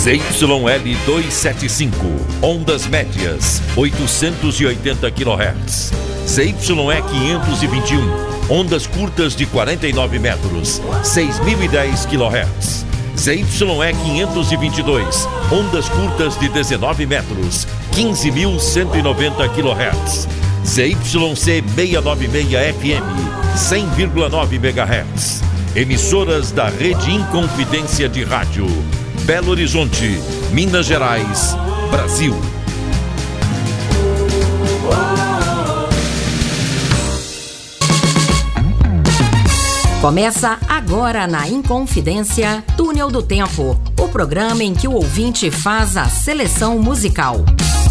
ZYL 275, ondas médias, 880 kHz. ZYE 521, ondas curtas de 49 metros, 6.010 kHz. ZYE 522, ondas curtas de 19 metros, 15.190 kHz. ZYC 696 FM, 100,9 MHz. Emissoras da Rede Inconfidência de Rádio. Belo Horizonte, Minas Gerais, Brasil. Começa agora na Inconfidência, Túnel do Tempo, o programa em que o ouvinte faz a seleção musical.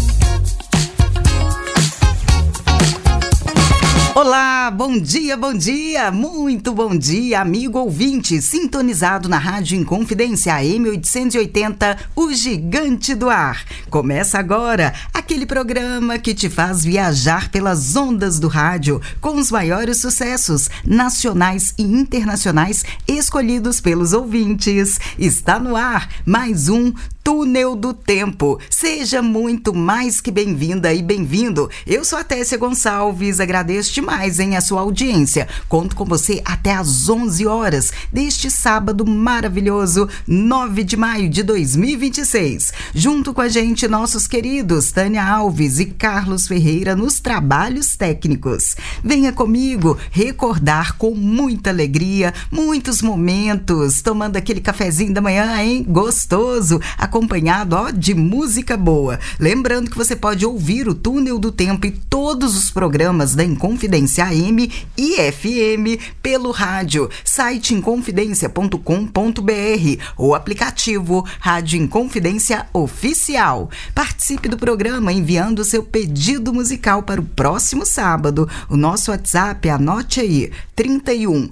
Olá, bom dia, muito bom dia, amigo ouvinte, sintonizado na Rádio Inconfidência AM880, o gigante do ar. Começa agora aquele programa que te faz viajar pelas ondas do rádio com os maiores sucessos nacionais e internacionais escolhidos pelos ouvintes. Está no ar mais um Túnel do Tempo. Seja muito mais que bem-vinda e bem-vindo. Eu sou a Tessia Gonçalves, agradeço demais a sua audiência. Conto com você até às 11 horas deste sábado maravilhoso, 9 de maio de 2026. Junto com a gente, nossos queridos Tânia Alves e Carlos Ferreira nos trabalhos técnicos. Venha comigo recordar com muita alegria, muitos momentos, tomando aquele cafezinho da manhã, hein? Gostoso, acompanhado de música boa. Lembrando que você pode ouvir o Túnel do Tempo e todos os programas da Inconfidência AM e FM pelo rádio, site inconfidencia.com.br ou aplicativo Rádio Inconfidência Oficial. Participe do programa enviando seu pedido musical para o próximo sábado. O nosso WhatsApp, anote aí, 31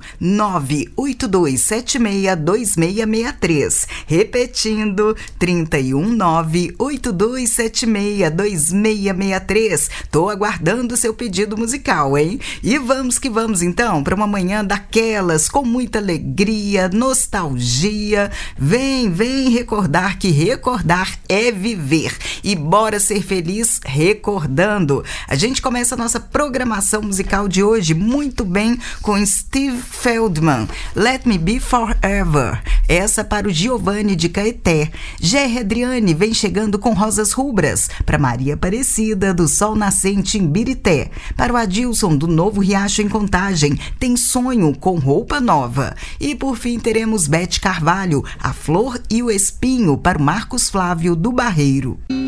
98276 2663. Repetindo, 31 98276 2663. Tô aguardando o seu pedido musical, hein? E vamos que vamos então para uma manhã daquelas com muita alegria, nostalgia. Vem recordar que recordar é viver. E bora ser feliz recordando. A gente começa a nossa programação musical de hoje muito bem com Steve Feldman, Let Me Be Forever. Essa para o Giovanni de Caeté. Gerry Adriane vem chegando com Rosas Rubras, para Maria Aparecida do Sol Nascente em Birité. Para o Adilson do Novo Riacho em Contagem, Tem Sonho com Roupa Nova. E por fim teremos Bete Carvalho, A Flor e o Espinho, para o Marcos Flávio do Barreiro.